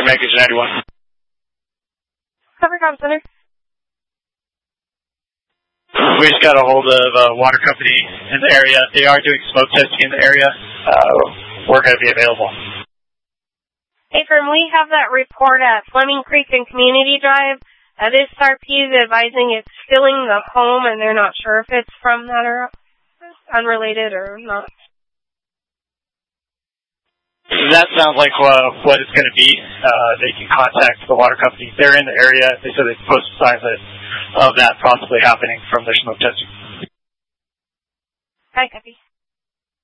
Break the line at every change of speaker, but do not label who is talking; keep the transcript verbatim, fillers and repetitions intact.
Mankage ninety-one.
Cover Com Center.
We just got a hold of a water company in the area. They are doing smoke testing in the area. Uh, we're going to be available.
Hey, firm, we have that report at Fleming Creek and Community Drive. Uh, this R P is advising it's filling the home, and they're not sure if it's from that or unrelated or not.
That sounds like uh, what it's going to be. Uh, they can contact the water company. They're in the area. They said they posted signs of that possibly happening from their smoke testing.
Hi, copy.